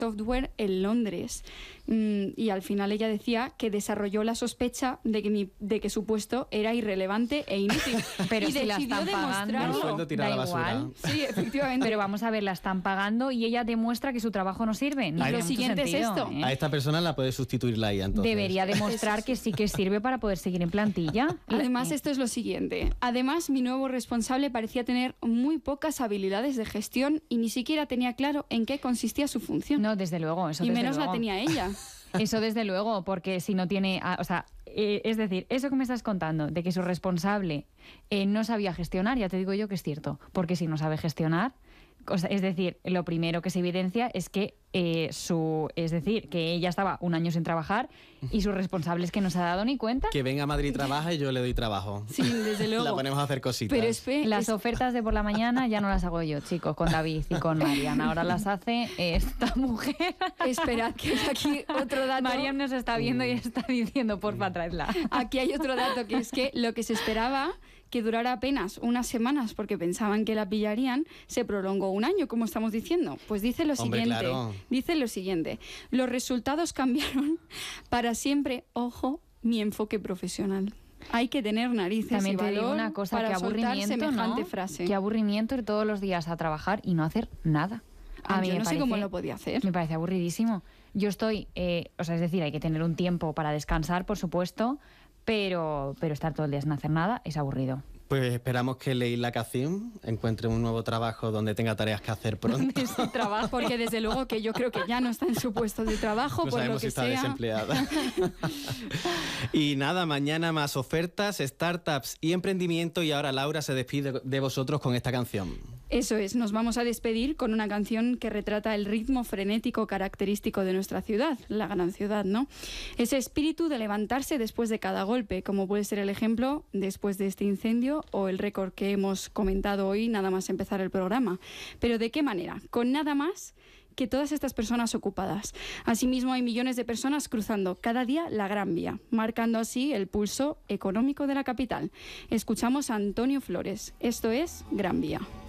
software en Londres. Y al final ella decía que desarrolló la sospecha de que su puesto era irrelevante e inútil. Pero y si la están pagando, El sueldo tirado a la basura. igual. Sí, efectivamente. Pero vamos a ver, la están pagando y ella demuestra que su trabajo no sirve. No Y tiene lo mucho siguiente es sentido, esto. ¿eh? A esta persona la puede sustituir la IA, entonces. Debería demostrar que sí que sirve para poder seguir en plantilla. Además, esto es lo siguiente. Además, mi nuevo responsable parecía tener muy pocas habilidades de gestión y ni siquiera tenía claro en qué consistía su función. No, desde luego. Eso y desde menos luego. la tenía ella. Eso desde luego, porque si no tiene... O sea, es decir, eso que me estás contando, de que su responsable no sabía gestionar, ya te digo yo que es cierto. Porque si no sabe gestionar... Es decir, lo primero que se evidencia es que que ella estaba un año sin trabajar y su responsable es que no se ha dado ni cuenta. Que venga a Madrid y trabaja y yo le doy trabajo. Sí, desde luego. La ponemos a hacer cositas. Pero Las ofertas de por la mañana ya no las hago yo, chicos, con David y con Marian. Ahora las hace esta mujer. Esperad, que hay aquí otro dato. Marian nos está viendo y está diciendo, porfa, traedla. Aquí hay otro dato, que es que lo que se esperaba que durara apenas unas semanas porque pensaban que la pillarían, se prolongó un año, como estamos diciendo. Pues dice lo Hombre, siguiente. claro. Dice lo siguiente. Los resultados cambiaron para siempre. Ojo, mi enfoque profesional. Hay que tener narices También y te digo valor una cosa, para qué soltar aburrimiento, semejante ¿no? frase. Qué aburrimiento ir todos los días a trabajar y no hacer nada. Yo no sé cómo lo podía hacer. Me parece aburridísimo. Yo estoy, es decir, hay que tener un tiempo para descansar, por supuesto, pero estar todo el día sin hacer nada es aburrido. Pues esperamos que Leila Kazim encuentre un nuevo trabajo donde tenga tareas que hacer pronto. Ese trabajo. Porque desde luego que yo creo que ya no está en su puesto de trabajo, No por lo sabemos si que está sea. desempleada. Y nada, mañana más ofertas, startups y emprendimiento. Y ahora Laura se despide de vosotros con esta canción. Eso es, nos vamos a despedir con una canción que retrata el ritmo frenético característico de nuestra ciudad, la gran ciudad, ¿no? Ese espíritu de levantarse después de cada golpe, como puede ser el ejemplo después de este incendio o el récord que hemos comentado hoy, nada más empezar el programa. Pero ¿de qué manera? Con nada más que todas estas personas ocupadas. Asimismo, hay millones de personas cruzando cada día la Gran Vía, marcando así el pulso económico de la capital. Escuchamos a Antonio Flores. Esto es Gran Vía.